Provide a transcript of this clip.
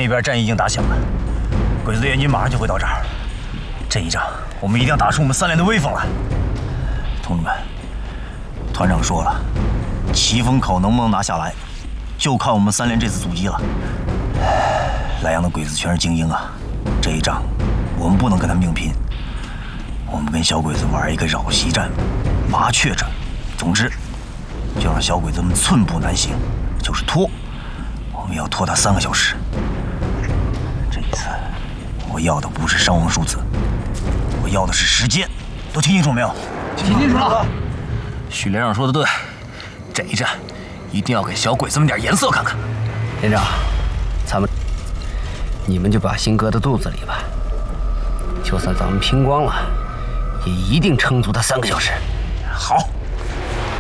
一边战役已经打响了，鬼子的援军马上就会到这儿。这一仗，我们一定要打出我们3连的威风来。同志们，团长说了，奇峰口能不能拿下来，就看我们3连这次阻击了。莱阳的鬼子全是精英啊，这一仗我们不能跟他们硬拼，我们跟小鬼子玩一个扰袭战、麻雀战，总之就让小鬼子们寸步难行，就是拖，我们要拖他3个小时。这一次，我要的不是伤亡数字，我要的是时间。都听清楚没有？ 听清楚了。 许连长说的对，这一战一定要给小鬼子们点颜色看看。 连长，你们就把心搁在肚子里吧。就算咱们拼光了，也一定撑足他3个小时。 好。